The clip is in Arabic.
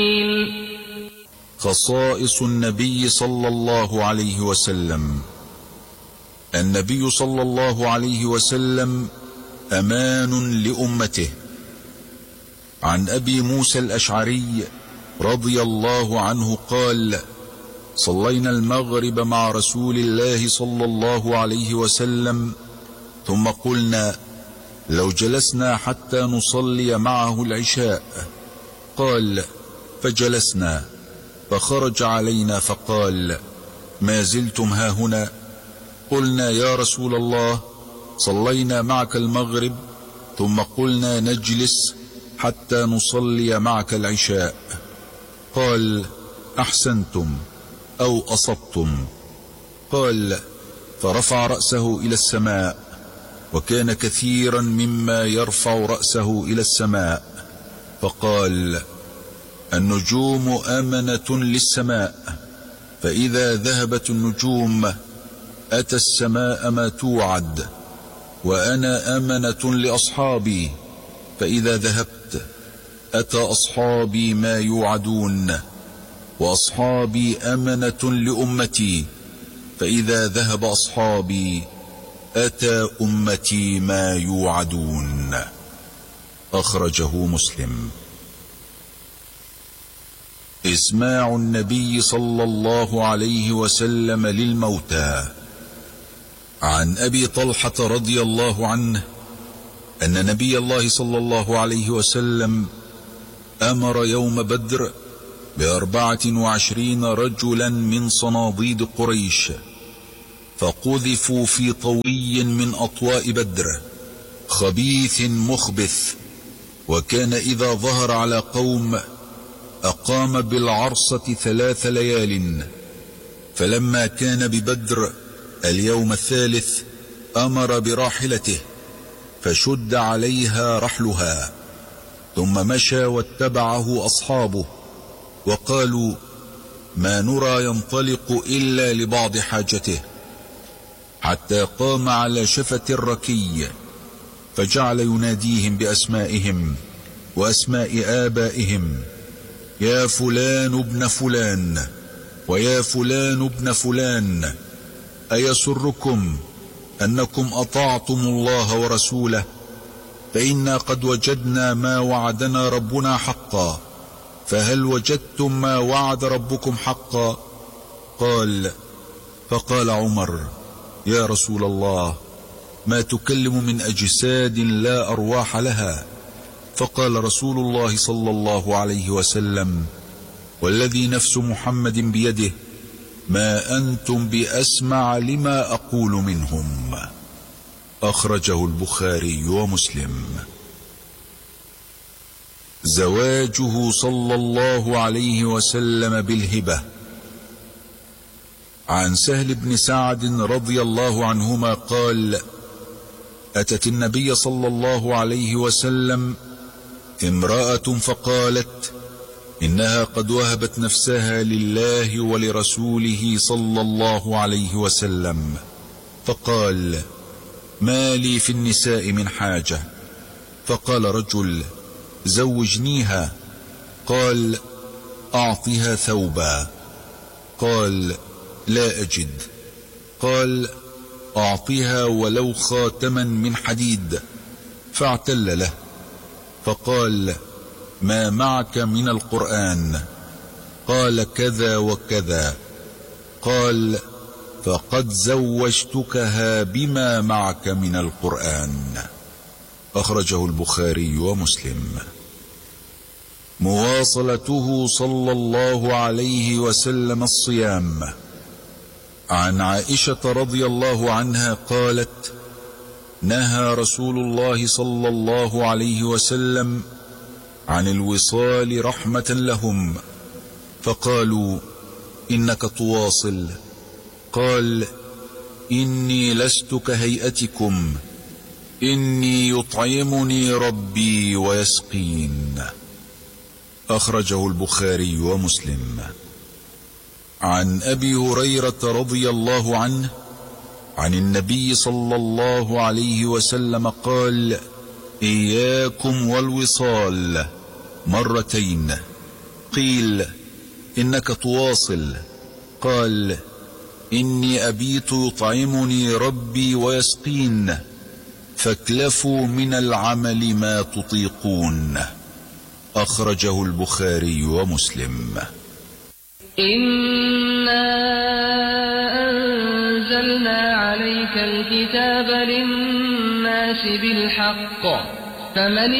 خصائص النبي صلى الله عليه وسلم. النبي صلى الله عليه وسلم أمان لأمته. عن أبي موسى الأشعري رضي الله عنه قال: صلينا المغرب مع رسول الله صلى الله عليه وسلم، ثم قلنا: لو جلسنا حتى نصلي معه العشاء. قال: فجلسنا، فخرج علينا فقال: ما زلتم هاهنا؟ قلنا: يا رسول الله، صلينا معك المغرب ثم قلنا نجلس حتى نصلي معك العشاء. قال: أحسنتم أو أصبتم. قال: فرفع رأسه إلى السماء، وكان كثيرا مما يرفع رأسه إلى السماء، فقال: النجوم أمنة للسماء، فإذا ذهبت النجوم أتى السماء ما توعد، وأنا أمنة لأصحابي، فإذا ذهبت أتى أصحابي ما يوعدون، وأصحابي أمنة لأمتي، فإذا ذهب أصحابي أتى أمتي ما يوعدون. أخرجه مسلم. إسماع النبي صلى الله عليه وسلم للموتى. عن أبي طلحة رضي الله عنه أن نبي الله صلى الله عليه وسلم أمر يوم بدر ب24 رجلا من صناديد قريش، فقذفوا في طوي من أطواء بدر خبيث مخبث، وكان إذا ظهر على قوم أقام بالعرصة 3 ليال، فلما كان ببدر اليوم الثالث أمر براحلته فشد عليها رحلها، ثم مشى واتبعه أصحابه، وقالوا: ما نرى ينطلق إلا لبعض حاجته، حتى قام على شفة الركي فجعل يناديهم بأسمائهم وأسماء آبائهم: يا فلان ابن فلان، ويا فلان ابن فلان، أيسركم أنكم أطعتم الله ورسوله؟ فإنا قد وجدنا ما وعدنا ربنا حقا، فهل وجدتم ما وعد ربكم حقا؟ فقال عمر: يا رسول الله، ما تكلم من أجساد لا أرواح لها؟ فقال رسول الله صلى الله عليه وسلم: والذي نفس محمد بيده، ما أنتم بأسمع لما أقول منهم. أخرجه البخاري ومسلم. زواجه صلى الله عليه وسلم بالهبة. عن سهل بن سعد رضي الله عنهما قال: أتت النبي صلى الله عليه وسلم امرأة فقالت: إنها قد وهبت نفسها لله ولرسوله صلى الله عليه وسلم. فقال: ما لي في النساء من حاجة. فقال رجل: زوجنيها. قال: أعطها ثوبا. قال: لا أجد. قال: أعطها ولو خاتما من حديد. فاعتل له، فقال: ما معك من القرآن؟ قال: كذا وكذا. قال: فقد زوجتكها بما معك من القرآن. أخرجه البخاري ومسلم. مواصلته صلى الله عليه وسلم الصيام. عن عائشة رضي الله عنها قالت: نهى رسول الله صلى الله عليه وسلم عن الوصال رحمة لهم، فقالوا: إنك تواصل. قال: إني لست كهيئتكم، إني يطعمني ربي ويسقين. أخرجه البخاري ومسلم. عن أبي هريرة رضي الله عنه عن النبي صلى الله عليه وسلم قال: إياكم والوصال مرتين، قيل: إنك تواصل. قال: إني أبيت يطعمني ربي ويسقين، فاكلفوا من العمل ما تطيقون. أخرجه البخاري ومسلم. إنا أنزلنا عليك الكتاب للناس بالحق، فمن